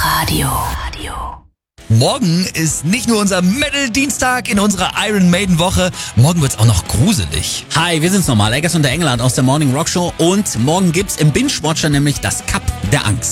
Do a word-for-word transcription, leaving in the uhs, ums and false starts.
Barbaradio. Morgen ist nicht nur unser Metal-Dienstag in unserer Iron Maiden-Woche, morgen wird's auch noch gruselig. Hi, wir sind's nochmal, Eggers und der England aus der Morning Rock Show und morgen gibt's im Binge-Watcher nämlich das Cup der Angst.